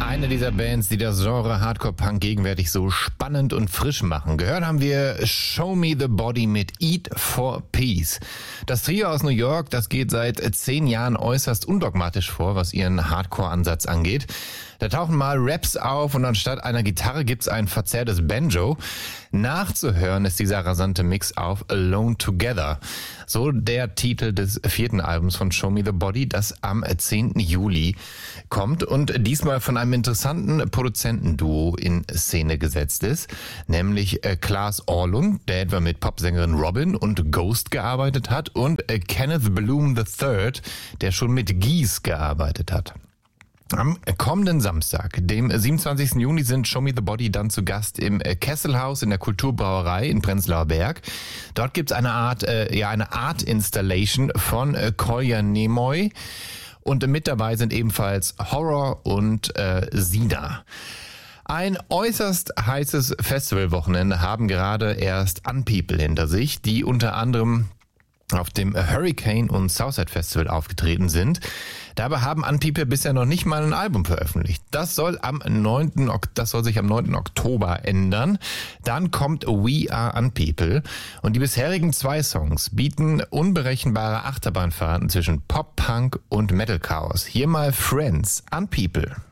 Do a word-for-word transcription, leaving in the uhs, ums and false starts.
Eine dieser Bands, die das Genre Hardcore-Punk gegenwärtig so spannend und frisch machen. Gehört haben wir Show Me the Body mit Eat for Peace. Das Trio aus New York, das geht seit zehn Jahren äußerst undogmatisch vor, was ihren Hardcore-Ansatz angeht. Da tauchen mal Raps auf und anstatt einer Gitarre gibt's ein verzerrtes Banjo. Nachzuhören ist dieser rasante Mix auf Alone Together. So der Titel des vierten Albums von Show Me the Body, das am zehnten Juli kommt und diesmal von einem interessanten Produzentenduo in Szene gesetzt ist, nämlich Klaas Orlund, der etwa mit Popsängerin Robin und Ghost gearbeitet hat, und Kenneth Bloom der Dritte, der schon mit Geese gearbeitet hat. Am kommenden Samstag, dem siebenundzwanzigsten Juni, sind Show Me the Body dann zu Gast im Kesselhaus in der Kulturbrauerei in Prenzlauer Berg. Dort gibt's eine Art, äh, ja, eine Art Installation von äh, Kolja Nimoy. Und mit dabei sind ebenfalls Horror und äh, Sina. Ein äußerst heißes Festivalwochenende haben gerade erst Unpeople hinter sich, die unter anderem auf dem Hurricane und Southside Festival aufgetreten sind. Dabei haben Unpeople bisher noch nicht mal ein Album veröffentlicht. Das soll am neunten Das soll sich am neunten Oktober ändern. Dann kommt We Are Unpeople und die bisherigen zwei Songs bieten unberechenbare Achterbahnfahrten zwischen Pop, Punk und Metal Chaos. Hier mal Friends, Unpeople.